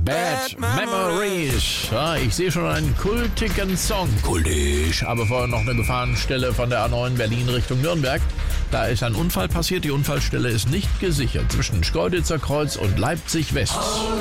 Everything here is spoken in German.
Bad Memories. Ja, ich sehe schon einen kultigen Song. Kultisch. Aber vorher noch eine Gefahrenstelle von der A9 Berlin Richtung Nürnberg. Da ist ein Unfall passiert. Die Unfallstelle ist nicht gesichert zwischen Schkeuditzer Kreuz und Leipzig West.